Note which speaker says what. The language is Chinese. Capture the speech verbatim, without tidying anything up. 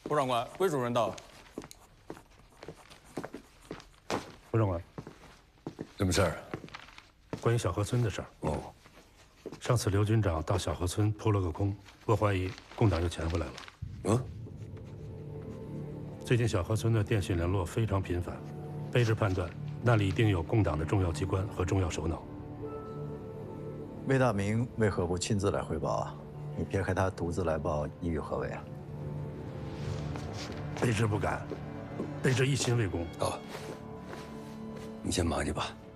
Speaker 1: 胡长官，魏主任到。
Speaker 2: 胡长官，
Speaker 3: 什么事儿？
Speaker 2: 关于小河村的事儿。
Speaker 3: 哦，
Speaker 2: 上次刘军长到小河村扑了个空，我怀疑共党又潜回来了。
Speaker 3: 嗯。
Speaker 2: 最近小河村的电信联络非常频繁，卑职判断那里一定有共党的重要机关和重要首脑。
Speaker 4: 魏大明为何不亲自来汇报啊？你撇开他独自来报，意欲何为啊？
Speaker 2: 卑职不敢，卑职一心为公。
Speaker 3: 好，你先忙去吧。